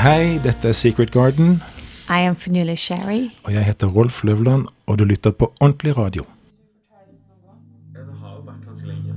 Hei, dette Secret Garden. I am Fenula Sherry. Og jeg heter Rolf Løvland, og du lytter på Ordentlig Radio. Det har jo vært ganske lenge.